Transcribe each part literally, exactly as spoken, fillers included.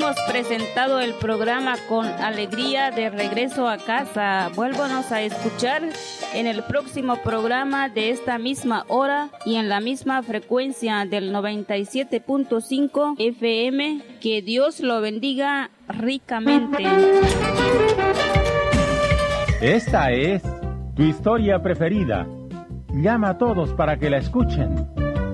hemos presentado el programa con alegría de regreso a casa. Vuélvanos a escuchar en el próximo programa de esta misma hora y en la misma frecuencia del noventa y siete punto cinco F M. Que Dios lo bendiga ricamente. Esta es tu historia preferida. Llama a todos para que la escuchen.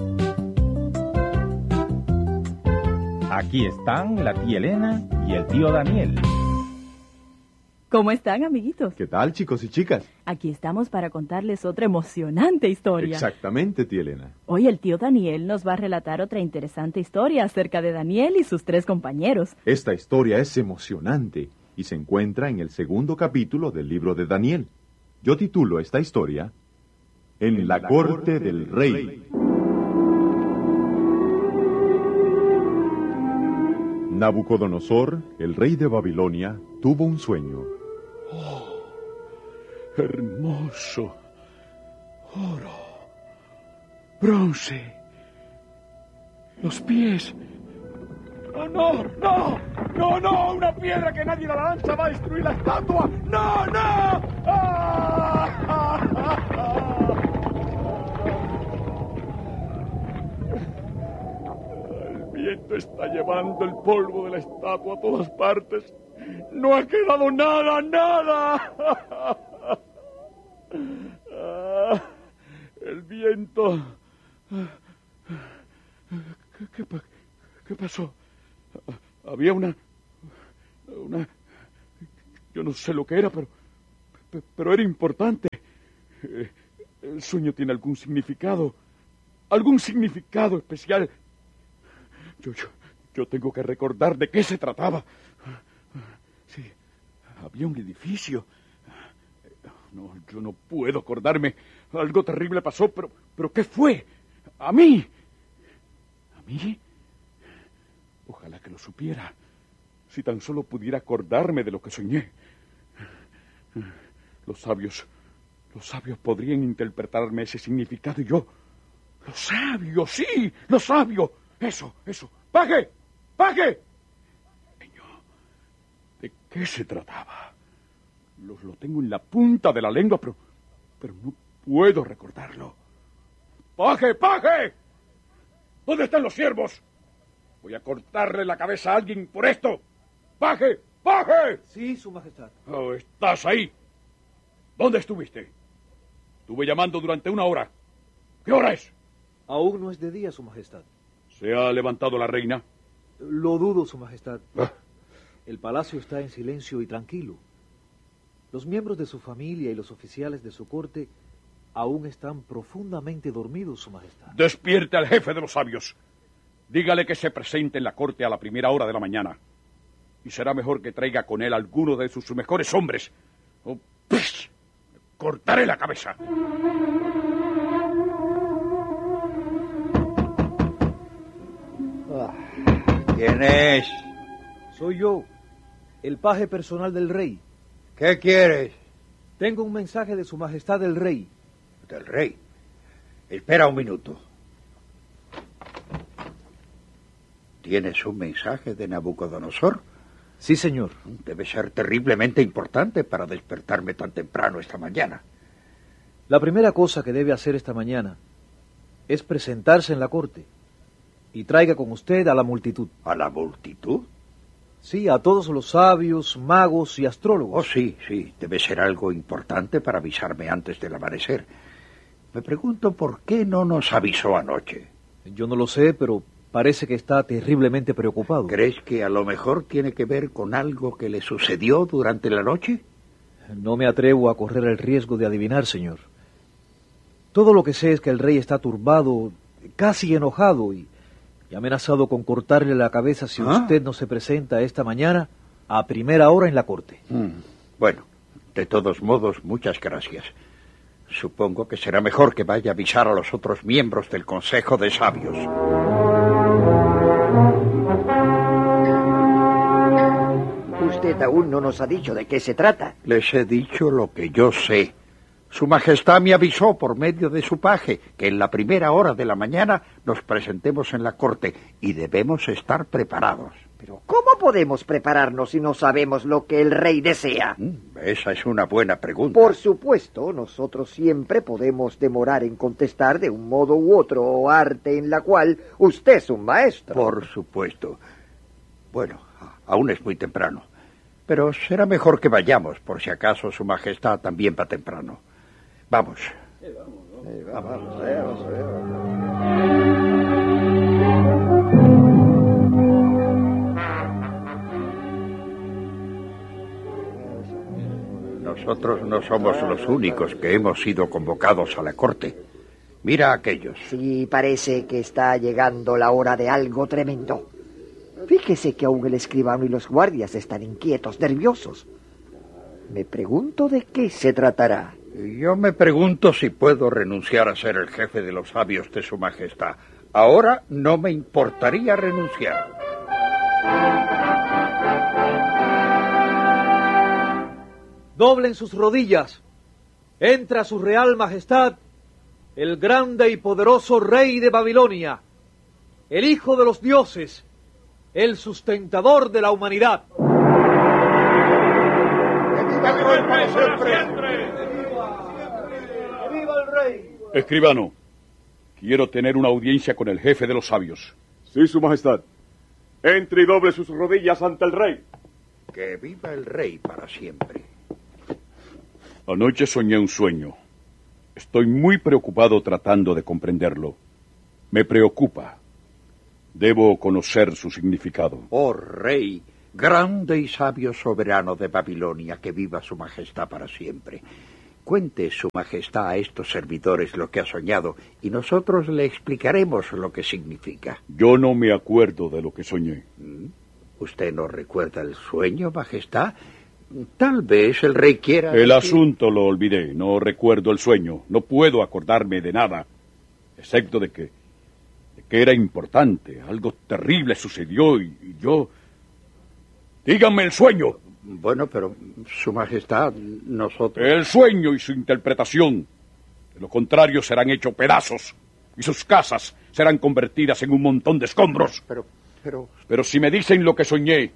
Aquí están la tía Elena y el tío Daniel. ¿Cómo están, amiguitos? ¿Qué tal, chicos y chicas? Aquí estamos para contarles otra emocionante historia. Exactamente, tía Elena. Hoy el tío Daniel nos va a relatar otra interesante historia acerca de Daniel y sus tres compañeros. Esta historia es emocionante y se encuentra en el segundo capítulo del libro de Daniel. Yo titulo esta historia En la corte del rey. Nabucodonosor, el rey de Babilonia, tuvo un sueño. ¡Oh, hermoso! Oro, bronce, los pies. ¡No, no, no! ¡No, no! ¡Una piedra que nadie la lanza va a destruir la estatua! ¡No, no! ¡Ah! ¡Ah, ah, ah! El viento está llevando el polvo de la estatua a todas partes. ¡No ha quedado nada, nada! Ah, el viento... ¿Qué, qué, qué pasó? Había una... una... Yo no sé lo que era, pero... pero era importante. El sueño tiene algún significado. Algún significado especial. Yo, yo, yo tengo que recordar de qué se trataba. Sí, había un edificio. No, yo no puedo acordarme. Algo terrible pasó, pero... ¿pero qué fue? ¿A mí? ¿A mí? Ojalá que lo supiera. Si tan solo pudiera acordarme de lo que soñé. Los sabios... Los sabios podrían interpretarme ese significado y yo... Los sabios, sí, los sabios. Eso, eso. ¡Paje! ¡Paje! Señor, ¿de qué se trataba? Lo, lo tengo en la punta de la lengua, pero... pero no puedo recordarlo. ¡Paje! ¡Paje! ¿Dónde están los siervos? Voy a cortarle la cabeza a alguien por esto. ¡Paje! ¡Paje! Sí, su majestad. Oh, ¿estás ahí? ¿Dónde estuviste? Estuve llamando durante una hora. ¿Qué hora es? Aún no es de día, su majestad. ¿Se ha levantado la reina? Lo dudo, su majestad. Ah. El palacio está en silencio y tranquilo. Los miembros de su familia y los oficiales de su corte aún están profundamente dormidos, su majestad. Despierte al jefe de los sabios. Dígale que se presente en la corte a la primera hora de la mañana. Y será mejor que traiga con él alguno de sus mejores hombres. O ¡psh! Cortaré la cabeza. ¿Quién es? Soy yo, el paje personal del rey. ¿Qué quieres? Tengo un mensaje de su majestad el rey. ¿Del rey? Espera un minuto. ¿Tienes un mensaje de Nabucodonosor? Sí, señor. Debe ser terriblemente importante para despertarme tan temprano esta mañana. La primera cosa que debe hacer esta mañana es presentarse en la corte y traiga con usted a la multitud. ¿A la multitud? Sí, a todos los sabios, magos y astrólogos. Oh, sí, sí. Debe ser algo importante para avisarme antes del amanecer. Me pregunto por qué no nos avisó anoche. Yo no lo sé, pero parece que está terriblemente preocupado. ¿Crees que a lo mejor tiene que ver con algo que le sucedió durante la noche? No me atrevo a correr el riesgo de adivinar, señor. Todo lo que sé es que el rey está turbado, casi enojado y, y amenazado con cortarle la cabeza si ¿Ah? usted no se presenta esta mañana a primera hora en la corte. Mm, bueno, de todos modos, muchas gracias. Supongo que será mejor que vaya a avisar a los otros miembros del Consejo de Sabios. Usted aún no nos ha dicho de qué se trata. Les he dicho lo que yo sé. Su Majestad me avisó por medio de su paje que en la primera hora de la mañana nos presentemos en la corte y debemos estar preparados. Pero ¿cómo podemos prepararnos si no sabemos lo que el rey desea? Esa es una buena pregunta. Por supuesto, nosotros siempre podemos demorar en contestar de un modo u otro, o arte en la cual usted es un maestro. Por supuesto. Bueno, aún es muy temprano. Pero será mejor que vayamos, por si acaso su majestad también va temprano. Vamos. Sí, vamos, ¿no? Sí, vamos, vamos, vamos, vamos. Nosotros no somos los únicos que hemos sido convocados a la corte. Mira a aquellos. Sí, parece que está llegando la hora de algo tremendo. Fíjese que aún el escribano y los guardias están inquietos, nerviosos. Me pregunto de qué se tratará. Yo me pregunto si puedo renunciar a ser el jefe de los sabios de su majestad. Ahora no me importaría renunciar. Doblen sus rodillas. Entra su real majestad, el grande y poderoso rey de Babilonia, el hijo de los dioses, el sustentador de la humanidad. ¡Viva el rey! Escribano, quiero tener una audiencia con el jefe de los sabios. Sí, su majestad. Entre y doble sus rodillas ante el rey. Que viva el rey para siempre. Anoche soñé un sueño. Estoy muy preocupado tratando de comprenderlo. Me preocupa. Debo conocer su significado. Oh rey, grande y sabio soberano de Babilonia, que viva su majestad para siempre. Cuente su majestad a estos servidores lo que ha soñado y nosotros le explicaremos lo que significa. Yo no me acuerdo de lo que soñé. ¿Usted no recuerda el sueño, majestad? Tal vez el rey quiera... El asunto lo olvidé, no recuerdo el sueño. No puedo acordarme de nada, excepto de que, de que era importante. Algo terrible sucedió y, y yo... Díganme el sueño. Bueno, pero, su majestad, nosotros... El sueño y su interpretación. De lo contrario, serán hechos pedazos y sus casas serán convertidas en un montón de escombros. Pero, pero... Pero si me dicen lo que soñé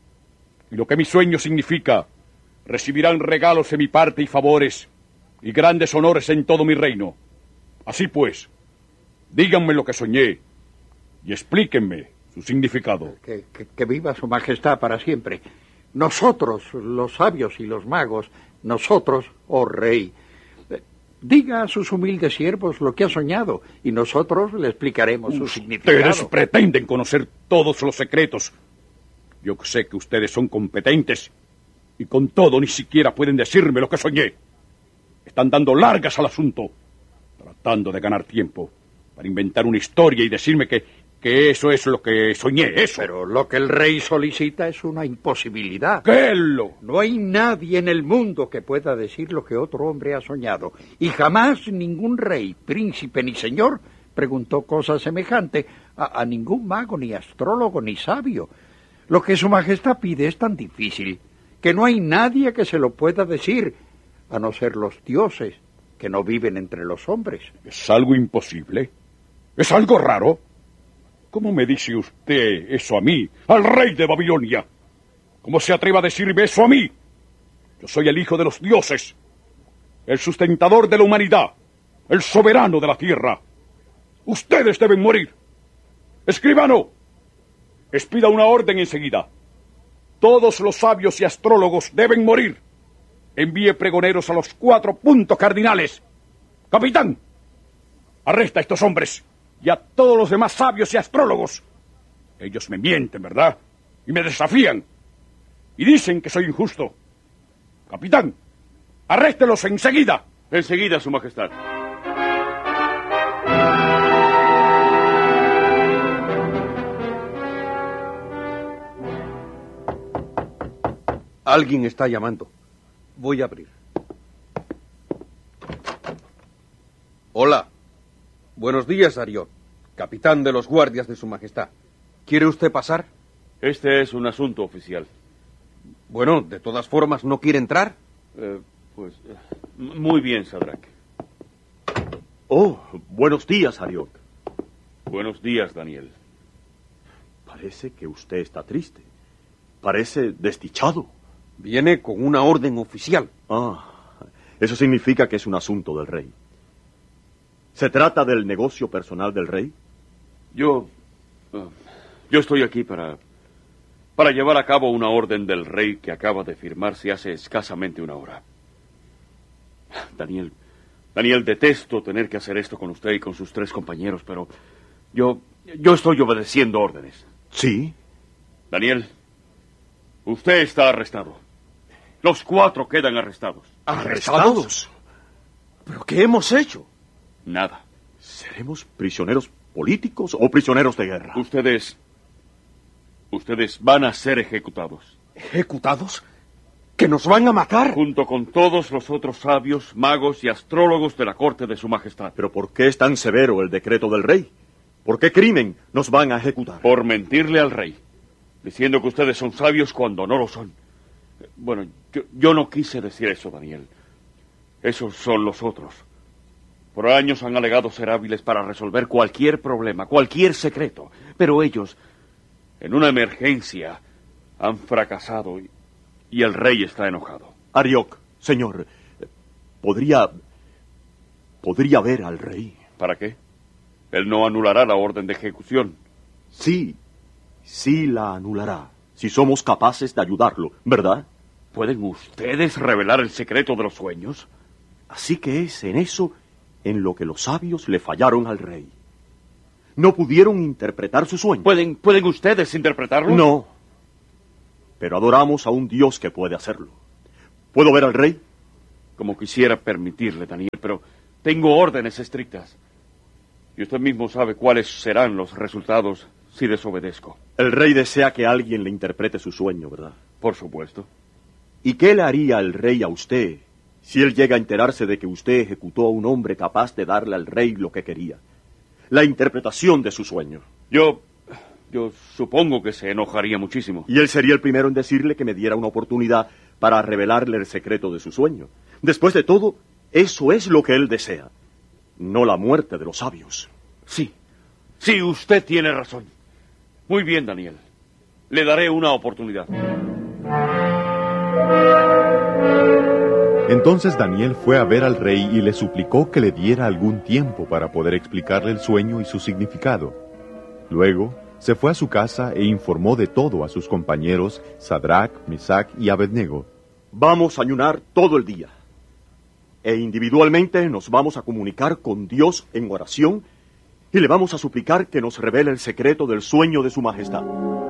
y lo que mi sueño significa, recibirán regalos de mi parte y favores y grandes honores en todo mi reino. Así pues, díganme lo que soñé y explíquenme su significado. Que, que, que viva su majestad para siempre. Nosotros, los sabios y los magos, nosotros, oh rey, diga a sus humildes siervos lo que ha soñado y nosotros le explicaremos su significado. Ustedes pretenden conocer todos los secretos. Yo sé que ustedes son competentes y con todo ni siquiera pueden decirme lo que soñé. Están dando largas al asunto, tratando de ganar tiempo para inventar una historia y decirme que, que eso es lo que soñé, eso. Pero lo que el rey solicita es una imposibilidad. ¿Qué es lo? No hay nadie en el mundo que pueda decir lo que otro hombre ha soñado. Y jamás ningún rey, príncipe ni señor preguntó cosa semejante a, a ningún mago, ni astrólogo, ni sabio. Lo que su majestad pide es tan difícil que no hay nadie que se lo pueda decir, a no ser los dioses, que no viven entre los hombres. ¿Es algo imposible? ¿Es algo raro? ¿Cómo me dice usted eso a mí, al rey de Babilonia? ¿Cómo se atreve a decirme eso a mí? Yo soy el hijo de los dioses, el sustentador de la humanidad, el soberano de la tierra. Ustedes deben morir. Escribano, expida una orden enseguida. Todos los sabios y astrólogos deben morir. Envíe pregoneros a los cuatro puntos cardinales. Capitán, arresta a estos hombres y a todos los demás sabios y astrólogos. Ellos me mienten, ¿verdad? Y me desafían. Y dicen que soy injusto. Capitán, arréstelos enseguida. Enseguida, su majestad. Alguien está llamando. Voy a abrir. Hola. Buenos días, Arión, capitán de los guardias de su majestad. ¿Quiere usted pasar? Este es un asunto oficial. Bueno, de todas formas, ¿no quiere entrar? Eh, pues, eh, muy bien, Sadraque. Oh, buenos días, Arión. Buenos días, Daniel. Parece que usted está triste. Parece desdichado. Viene con una orden oficial. Ah, eso significa que es un asunto del rey. ¿Se trata del negocio personal del rey? Yo... Uh, yo estoy aquí para... para llevar a cabo una orden del rey que acaba de firmarse hace escasamente una hora. Daniel... Daniel, detesto tener que hacer esto con usted y con sus tres compañeros, pero... Yo... yo estoy obedeciendo órdenes. ¿Sí? Daniel, usted está arrestado. Los cuatro quedan arrestados. ¿Arrestados? ¿Pero qué hemos hecho? Nada. ¿Seremos prisioneros políticos o prisioneros de guerra? Ustedes... Ustedes van a ser ejecutados. ¿Ejecutados? ¿Que nos van a matar? Junto con todos los otros sabios, magos y astrólogos de la corte de su majestad. ¿Pero por qué es tan severo el decreto del rey? ¿Por qué crimen nos van a ejecutar? Por mentirle al rey, diciendo que ustedes son sabios cuando no lo son. Bueno, yo, yo no quise decir eso, Daniel. Esos son los otros. Por años han alegado ser hábiles para resolver cualquier problema, cualquier secreto. Pero ellos, en una emergencia, han fracasado y, y el rey está enojado. Arioc, señor, ¿podría... podría ver al rey? ¿Para qué? Él no anulará la orden de ejecución. Sí, sí la anulará, si somos capaces de ayudarlo, ¿verdad? ¿Pueden ustedes revelar el secreto de los sueños? Así que es en eso en lo que los sabios le fallaron al rey. No pudieron interpretar su sueño. ¿Pueden, ¿pueden ustedes interpretarlo? No, pero adoramos a un Dios que puede hacerlo. ¿Puedo ver al rey? Como quisiera permitirle, Daniel, pero tengo órdenes estrictas. Y usted mismo sabe cuáles serán los resultados si desobedezco. El rey desea que alguien le interprete su sueño, ¿verdad? Por supuesto. ¿Y qué le haría el rey a usted si él llega a enterarse de que usted ejecutó a un hombre capaz de darle al rey lo que quería? La interpretación de su sueño. Yo... yo supongo que se enojaría muchísimo. Y él sería el primero en decirle que me diera una oportunidad para revelarle el secreto de su sueño. Después de todo, eso es lo que él desea. No la muerte de los sabios. Sí, sí, usted tiene razón. Muy bien, Daniel. Le daré una oportunidad. Entonces Daniel fue a ver al rey y le suplicó que le diera algún tiempo para poder explicarle el sueño y su significado. Luego se fue a su casa e informó de todo a sus compañeros Sadrach, Mesach y Abednego. Vamos a ayunar todo el día. E individualmente nos vamos a comunicar con Dios en oración y le vamos a suplicar que nos revele el secreto del sueño de su majestad.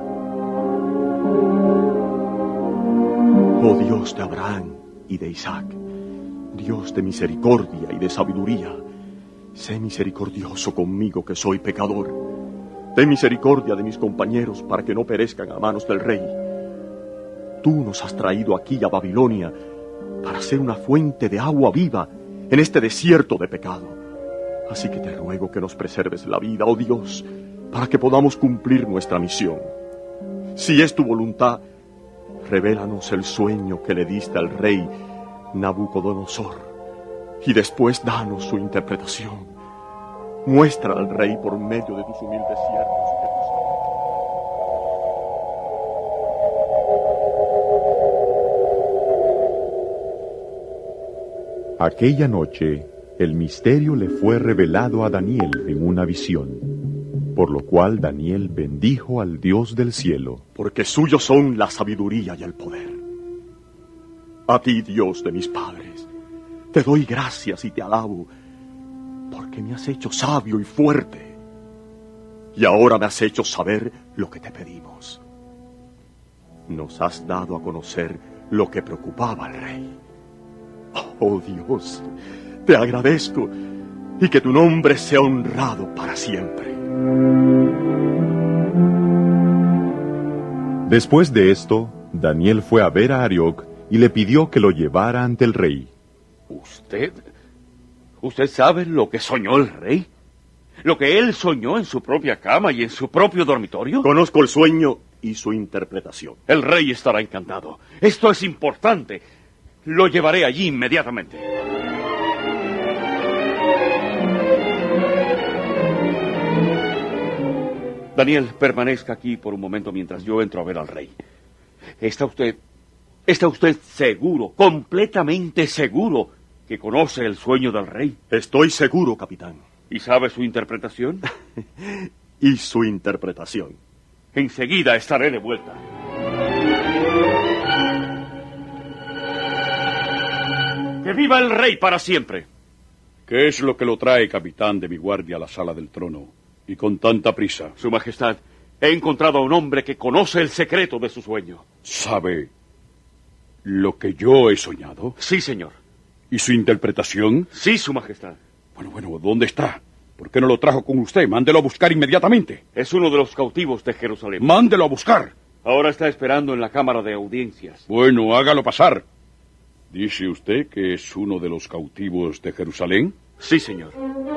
Oh Dios de Abraham y de Isaac, Dios de misericordia y de sabiduría, sé misericordioso conmigo que soy pecador. Ten misericordia de mis compañeros para que no perezcan a manos del rey. Tú nos has traído aquí a Babilonia para ser una fuente de agua viva en este desierto de pecado. Así que te ruego que nos preserves la vida, oh Dios, para que podamos cumplir nuestra misión. Si es tu voluntad, revélanos el sueño que le diste al rey Nabucodonosor, y después danos su interpretación. Muestra al rey por medio de tus humildes siervos que tú sabes. Aquella noche, el misterio le fue revelado a Daniel en una visión, por lo cual Daniel bendijo al Dios del cielo, porque suyos son la sabiduría y el poder. A ti, Dios de mis padres, te doy gracias y te alabo, porque me has hecho sabio y fuerte, y ahora me has hecho saber lo que te pedimos. Nos has dado a conocer lo que preocupaba al rey. Oh Dios, te agradezco, y que tu nombre sea honrado para siempre. Después de esto, Daniel fue a ver a Arioc y le pidió que lo llevara ante el rey. ¿Usted? ¿Usted sabe lo que soñó el rey? ¿Lo que él soñó en su propia cama y en su propio dormitorio? Conozco el sueño y su interpretación. El rey estará encantado. Esto es importante. Lo llevaré allí inmediatamente. Daniel, permanezca aquí por un momento mientras yo entro a ver al rey. ¿Está usted, está usted seguro, completamente seguro, que conoce el sueño del rey? Estoy seguro, capitán. ¿Y sabe su interpretación? Y su interpretación. Enseguida estaré de vuelta. ¡Que viva el rey para siempre! ¿Qué es lo que lo trae, capitán de mi guardia, a la sala del trono? Y con tanta prisa. Su Majestad, he encontrado a un hombre que conoce el secreto de su sueño. ¿Sabe lo que yo he soñado? Sí, señor. ¿Y su interpretación? Sí, Su Majestad. Bueno, bueno, ¿dónde está? ¿Por qué no lo trajo con usted? Mándelo a buscar inmediatamente. Es uno de los cautivos de Jerusalén. Mándelo a buscar. Ahora está esperando en la cámara de audiencias. Bueno, hágalo pasar. ¿Dice usted que es uno de los cautivos de Jerusalén? Sí, señor.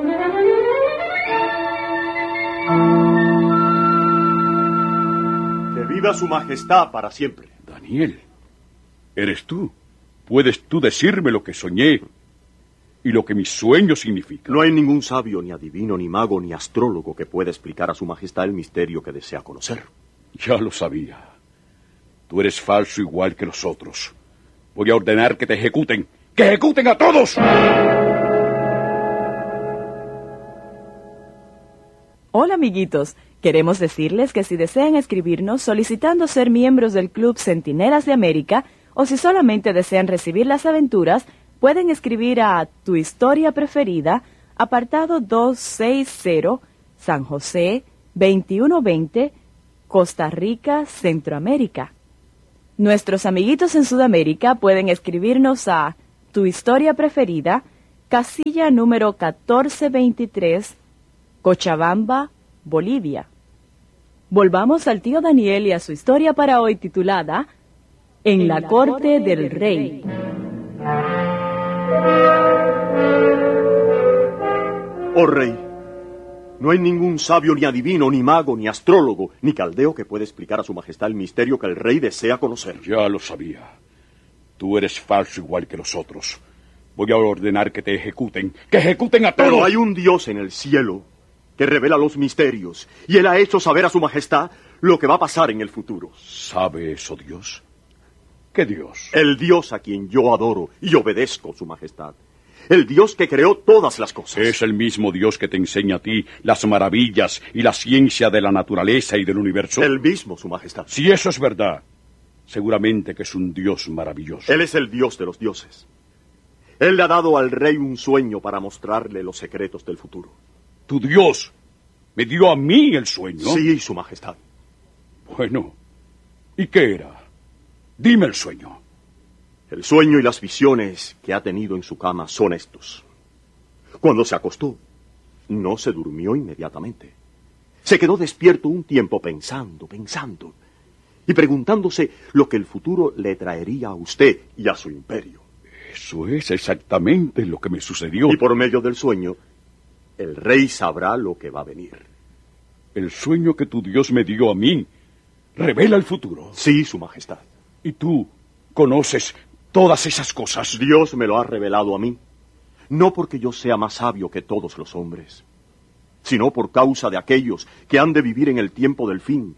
Que viva su majestad para siempre. Daniel, eres tú. ¿Puedes tú decirme lo que soñé y lo que mi sueño significa? No hay ningún sabio, ni adivino, ni mago, ni astrólogo que pueda explicar a su majestad el misterio que desea conocer. Ya lo sabía. Tú eres falso igual que los otros. Voy a ordenar que te ejecuten. ¡Que ejecuten a todos! Hola, amiguitos. Queremos decirles que si desean escribirnos solicitando ser miembros del Club Centinelas de América, o si solamente desean recibir las aventuras, pueden escribir a Tu Historia Preferida, apartado doscientos sesenta, San José, veintiuno veinte, Costa Rica, Centroamérica. Nuestros amiguitos en Sudamérica pueden escribirnos a Tu Historia Preferida, casilla número catorce veintitrés, Cochabamba, Bolivia. Volvamos al tío Daniel y a su historia para hoy titulada En, en la, la corte, corte del, del rey. rey. Oh rey, no hay ningún sabio, ni adivino, ni mago, ni astrólogo, ni caldeo que pueda explicar a su majestad el misterio que el rey desea conocer. Ya lo sabía. Tú eres falso igual que los otros. Voy a ordenar que te ejecuten. ¡Que ejecuten a todos! Pero hay un Dios en el cielo que revela los misterios, y él ha hecho saber a su majestad lo que va a pasar en el futuro. ¿Sabe eso Dios? ¿Qué Dios? El Dios a quien yo adoro y obedezco, su majestad. El Dios que creó todas las cosas. Es el mismo Dios que te enseña a ti las maravillas y la ciencia de la naturaleza y del universo. El mismo, su majestad. Si eso es verdad, seguramente que es un Dios maravilloso. Él es el Dios de los dioses. Él le ha dado al rey un sueño para mostrarle los secretos del futuro. ¿Tu Dios me dio a mí el sueño? Sí, su majestad. Bueno, ¿y qué era? Dime el sueño. El sueño y las visiones que ha tenido en su cama son estos. Cuando se acostó, no se durmió inmediatamente. Se quedó despierto un tiempo pensando, pensando, y preguntándose lo que el futuro le traería a usted y a su imperio. Eso es exactamente lo que me sucedió. Y por medio del sueño, el rey sabrá lo que va a venir. El sueño que tu Dios me dio a mí revela el futuro. Sí, su majestad. ¿Y tú conoces todas esas cosas? Dios me lo ha revelado a mí, no porque yo sea más sabio que todos los hombres, sino por causa de aquellos que han de vivir en el tiempo del fin.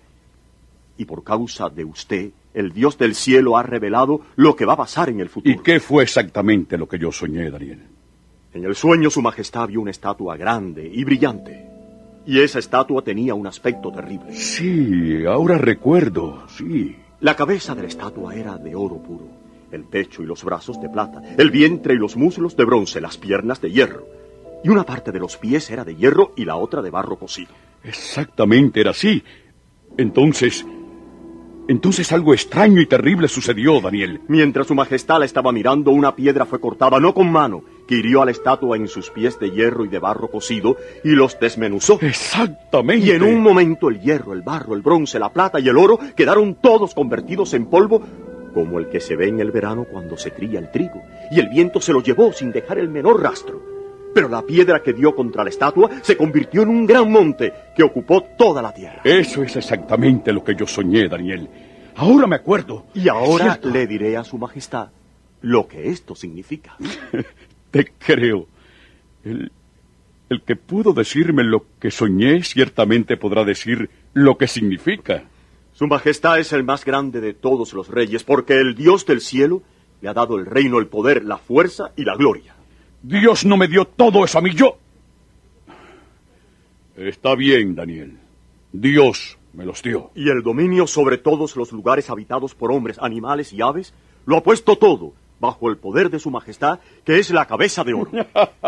Y por causa de usted, el Dios del cielo ha revelado lo que va a pasar en el futuro. ¿Y qué fue exactamente lo que yo soñé, Daniel? En el sueño su majestad vio una estatua grande y brillante, y esa estatua tenía un aspecto terrible. Sí, ahora recuerdo, sí. La cabeza de la estatua era de oro puro, el pecho y los brazos de plata, el vientre y los muslos de bronce, las piernas de hierro, y una parte de los pies era de hierro y la otra de barro cocido. Exactamente, era así. Entonces... Entonces algo extraño y terrible sucedió, Daniel. Mientras su majestad la estaba mirando, una piedra fue cortada, no con mano, que hirió a la estatua en sus pies de hierro y de barro cocido y los desmenuzó. Exactamente. Y en un momento el hierro, el barro, el bronce, la plata y el oro quedaron todos convertidos en polvo, como el que se ve en el verano cuando se cría el trigo, y el viento se lo llevó sin dejar el menor rastro. Pero la piedra que dio contra la estatua se convirtió en un gran monte que ocupó toda la tierra. Eso es exactamente lo que yo soñé, Daniel. Ahora me acuerdo. Y ahora le diré a su majestad lo que esto significa. Te creo. El, el que pudo decirme lo que soñé ciertamente podrá decir lo que significa. Su Majestad es el más grande de todos los reyes, porque el Dios del cielo le ha dado el reino, el poder, la fuerza y la gloria. Dios no me dio todo eso a mí, yo... Está bien, Daniel. Dios me los dio. Y el dominio sobre todos los lugares habitados por hombres, animales y aves, lo ha puesto todo bajo el poder de su Majestad, que es la cabeza de oro.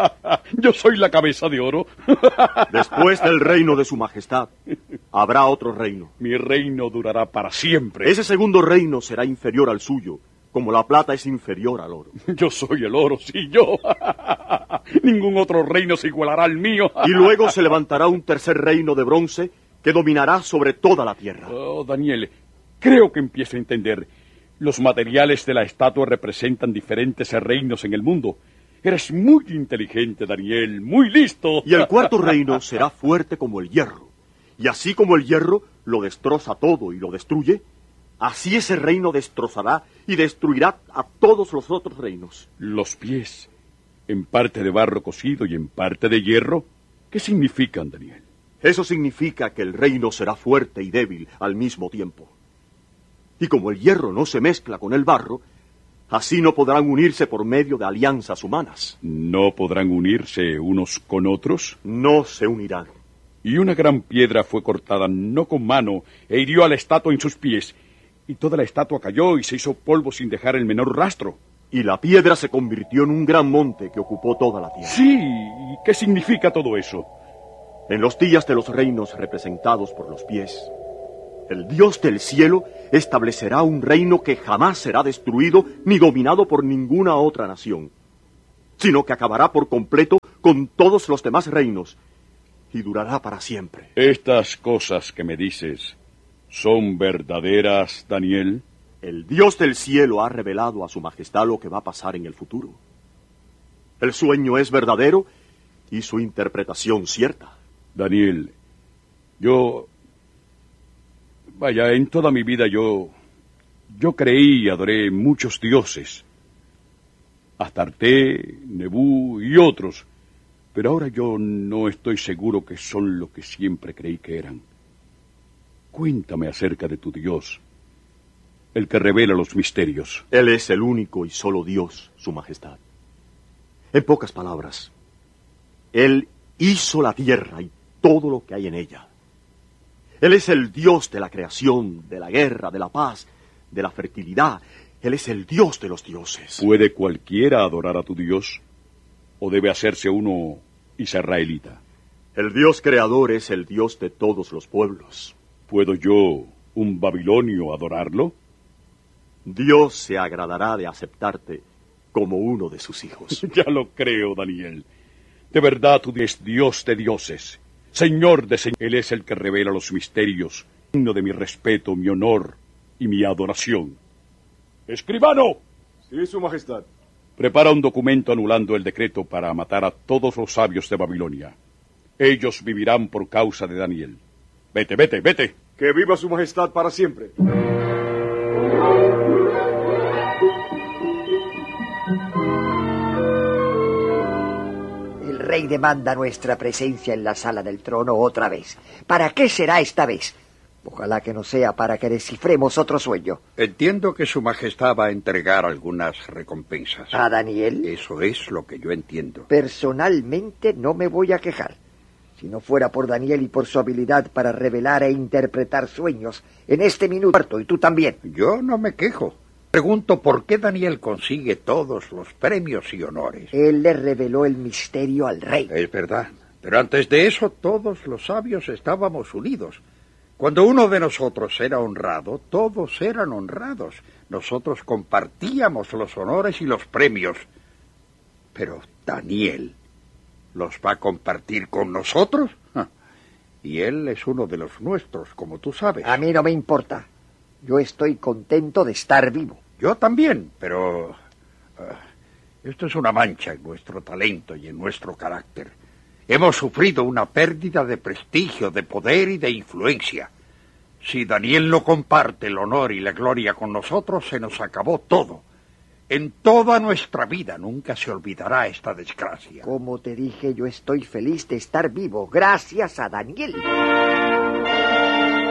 Yo soy la cabeza de oro. Después del reino de su Majestad, habrá otro reino. Mi reino durará para siempre. Ese segundo reino será inferior al suyo, como la plata es inferior al oro. Yo soy el oro, sí, yo. Ningún otro reino se igualará al mío. Y luego se levantará un tercer reino de bronce que dominará sobre toda la tierra. Oh, Daniel, creo que empiezo a entender. Los materiales de la estatua representan diferentes reinos en el mundo. Eres muy inteligente, Daniel, muy listo. Y el cuarto reino será fuerte como el hierro. Y así como el hierro lo destroza todo y lo destruye, así ese reino destrozará y destruirá a todos los otros reinos. Los pies, en parte de barro cocido y en parte de hierro, ¿qué significan, Daniel? Eso significa que el reino será fuerte y débil al mismo tiempo. Y como el hierro no se mezcla con el barro, así no podrán unirse por medio de alianzas humanas. ¿No podrán unirse unos con otros? No se unirán. Y una gran piedra fue cortada no con mano e hirió a la estatua en sus pies, y toda la estatua cayó y se hizo polvo sin dejar el menor rastro. Y la piedra se convirtió en un gran monte que ocupó toda la tierra. Sí, ¿y qué significa todo eso? En los días de los reinos representados por los pies, el Dios del cielo establecerá un reino que jamás será destruido ni dominado por ninguna otra nación, sino que acabará por completo con todos los demás reinos y durará para siempre. Estas cosas que me dices, ¿son verdaderas, Daniel? El Dios del cielo ha revelado a su Majestad lo que va a pasar en el futuro. El sueño es verdadero y su interpretación cierta. Daniel, yo... Vaya, en toda mi vida yo... Yo creí y adoré muchos dioses. Astarte, Nebú y otros. Pero ahora yo no estoy seguro que son lo que siempre creí que eran. Cuéntame acerca de tu Dios, el que revela los misterios. Él es el único y solo Dios, su Majestad. En pocas palabras, Él hizo la tierra y todo lo que hay en ella. Él es el Dios de la creación, de la guerra, de la paz, de la fertilidad. Él es el Dios de los dioses. ¿Puede cualquiera adorar a tu Dios? ¿O debe hacerse uno israelita? El Dios creador es el Dios de todos los pueblos. ¿Puedo yo, un babilonio, adorarlo? Dios se agradará de aceptarte como uno de sus hijos. Ya lo creo, Daniel. De verdad tú eres Dios de dioses, Señor de señores. Él es el que revela los misterios, digno de mi respeto, mi honor y mi adoración. ¡Escribano! Sí, su Majestad. Prepara un documento anulando el decreto para matar a todos los sabios de Babilonia. Ellos vivirán por causa de Daniel. Vete, vete, vete. Que viva su Majestad para siempre. El rey demanda nuestra presencia en la sala del trono otra vez. ¿Para qué será esta vez? Ojalá que no sea para que descifremos otro sueño. Entiendo que su Majestad va a entregar algunas recompensas. ¿A Daniel? Eso es lo que yo entiendo. Personalmente no me voy a quejar. Si no fuera por Daniel y por su habilidad para revelar e interpretar sueños, en este minuto, y tú también. Yo no me quejo. Pregunto por qué Daniel consigue todos los premios y honores. Él le reveló el misterio al rey. Es verdad. Pero antes de eso, todos los sabios estábamos unidos. Cuando uno de nosotros era honrado, todos eran honrados. Nosotros compartíamos los honores y los premios. Pero Daniel, ¿los va a compartir con nosotros? Y él es uno de los nuestros, como tú sabes. A mí no me importa. Yo estoy contento de estar vivo. Yo también, pero... Uh, esto es una mancha en nuestro talento y en nuestro carácter. Hemos sufrido una pérdida de prestigio, de poder y de influencia. Si Daniel no comparte el honor y la gloria con nosotros, se nos acabó todo. En toda nuestra vida nunca se olvidará esta desgracia. Como te dije, yo estoy feliz de estar vivo, gracias a Daniel.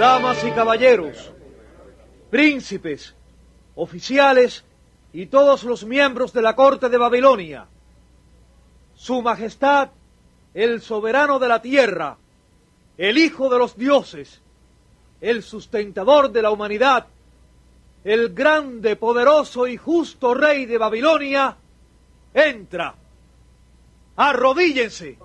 damas y caballeros, príncipes, oficiales y todos los miembros de la corte de Babilonia. Su Majestad, el soberano de la tierra, el Hijo de los dioses, el sustentador de la humanidad, el grande, poderoso y justo rey de Babilonia, entra. ¡Arrodíllense!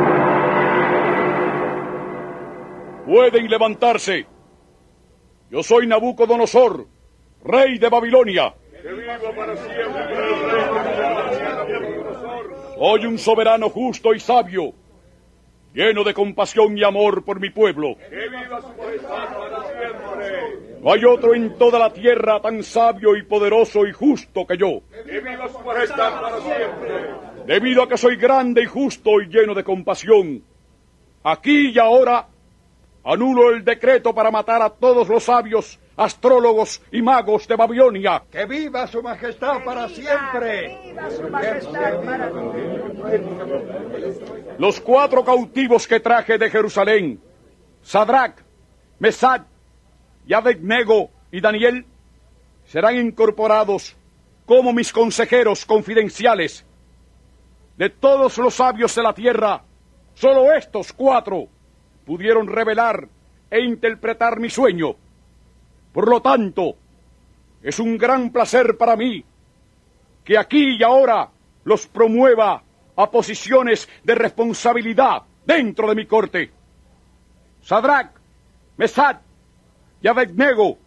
Pueden levantarse. Yo soy Nabucodonosor, rey de Babilonia. ¡Que viva para siempre el rey de Nabucodonosor! Soy un soberano justo y sabio, lleno de compasión y amor por mi pueblo. ¡Que viva su majestad para siempre! No hay otro en toda la tierra tan sabio y poderoso y justo que yo. ¡Que viva su majestad para siempre! Debido a que soy grande y justo y lleno de compasión, aquí y ahora anulo el decreto para matar a todos los sabios, astrólogos y magos de Babilonia. ¡Que viva su majestad para siempre! ¡Viva su majestad para siempre! Los cuatro cautivos que traje de Jerusalén, Sadrach, Mesach y Abednego y Daniel, serán incorporados como mis consejeros confidenciales. De todos los sabios de la tierra, solo estos cuatro pudieron revelar e interpretar mi sueño. Por lo tanto, es un gran placer para mí que aquí y ahora los promueva a posiciones de responsabilidad dentro de mi corte. Sadrach, Mesach y Abednego